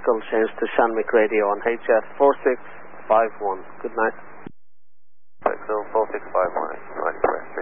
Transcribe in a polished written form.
vehicle change to Shanwick Radio on HF4651. Good night.